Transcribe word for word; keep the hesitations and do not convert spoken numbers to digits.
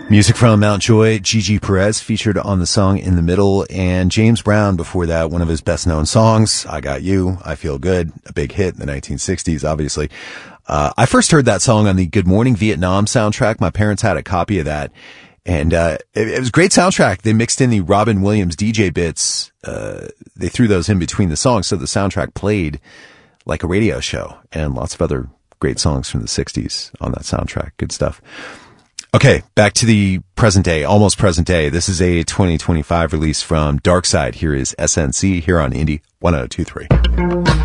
Music from Mountjoy, Gigi Perez featured on the song In the Middle, and James Brown before that, one of his best known songs, I Got You, I Feel Good, a big hit in the nineteen sixties, obviously. Uh, I first heard that song on the Good Morning Vietnam soundtrack. My parents had a copy of that, and uh, it, it was a great soundtrack. They mixed in the Robin Williams D J bits. Uh, they threw those in between the songs, so the soundtrack played like a radio show, and lots of other great songs from the sixties on that soundtrack. Good stuff. Okay, back to the present day, almost present day. This is a twenty twenty-five release from Darkside. Here is S N C here on Indie one oh two three.